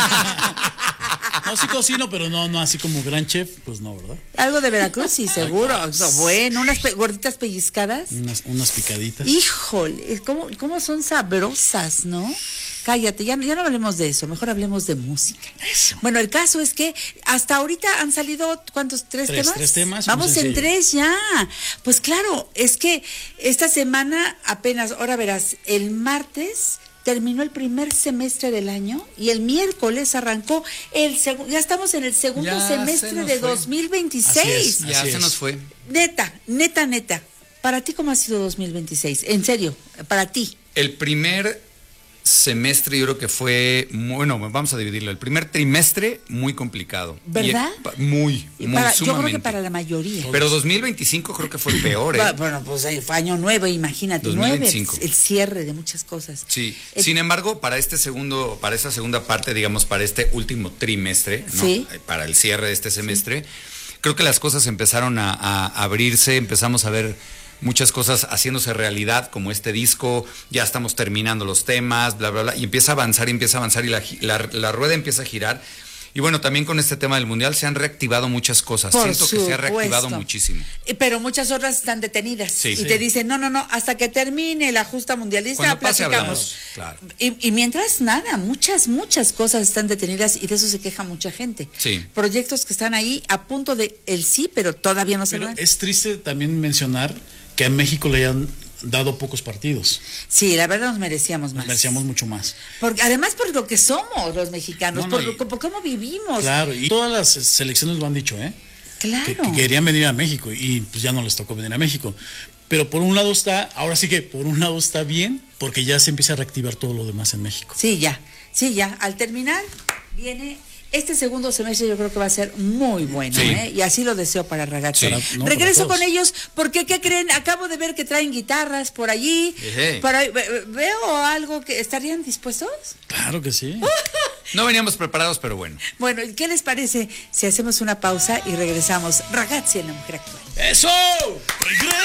No, sí cocino, pero no así como gran chef, pues no, ¿verdad? Algo de Veracruz, sí, seguro. Bueno, unas gorditas pellizcadas. Unas picaditas. Híjole, ¿cómo son sabrosas, ¿no? Cállate, ya no hablemos de eso, mejor hablemos de música. Eso. Bueno, el caso es que hasta ahorita han salido, ¿cuántos? ¿Tres temas? 3 temas. Vamos en 3 ya. Pues claro, es que esta semana apenas, ahora verás, el martes terminó el primer semestre del año y el miércoles arrancó ya estamos en el segundo semestre de 2026. Ya se nos fue. Neta. ¿Para ti cómo ha sido 2026? En serio, para ti. El primer semestre yo creo que fue, bueno, vamos a dividirlo. El primer trimestre muy complicado. ¿Verdad? Muy sumamente. Yo creo que para la mayoría. Pero 2025 creo que fue el peor, ¿eh? Bueno, pues fue año nuevo, imagínate. 2025. El cierre de muchas cosas. Sí. Sin embargo, para esa segunda parte, digamos, para este último trimestre, ¿no? Sí. Para el cierre de este semestre, creo que las cosas empezaron a abrirse, empezamos a ver muchas cosas haciéndose realidad, como este disco, ya estamos terminando los temas, bla, bla, bla, y empieza a avanzar y la rueda empieza a girar. Y bueno, también con este tema del Mundial se han reactivado muchas cosas. Siento que se ha reactivado muchísimo. Pero muchas otras están detenidas. Sí, y sí. te dicen, no, hasta que termine la justa mundialista, Cuando pase platicamos. hablamos, claro. Y mientras nada, muchas cosas están detenidas y de eso se queja mucha gente. Sí. Proyectos que están ahí a punto de el sí, pero todavía no se Pero van. es triste también mencionar que a México le hayan dado pocos partidos. Sí, la verdad nos merecíamos más. Nos merecíamos mucho más. Además por lo que somos los mexicanos, por cómo vivimos. Claro, y todas las selecciones lo han dicho, Claro. Que querían venir a México y pues ya no les tocó venir a México. Pero por un lado está bien, porque ya se empieza a reactivar todo lo demás en México. Sí, ya. Al terminar, viene este segundo semestre, yo creo que va a ser muy bueno, Sí. Y así lo deseo para Ragazzi. Sí. Regreso para con ellos, porque ¿qué creen? Acabo de ver que traen guitarras por allí. Veo algo que estarían dispuestos. Claro que sí. No veníamos preparados, pero bueno. Bueno, ¿qué les parece si hacemos una pausa y regresamos? Ragazzi en La Mujer Actual. ¡Eso!